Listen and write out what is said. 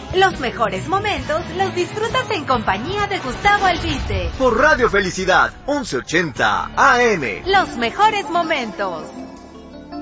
Los mejores momentos los disfrutas en compañía de Gustavo Albiste. Por Radio Felicidad, 1180 AM. Los mejores momentos.